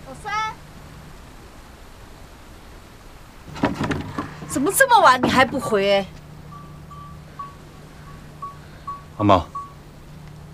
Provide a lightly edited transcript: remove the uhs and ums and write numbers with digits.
老三，怎么这么晚你还不回？ 阿妈，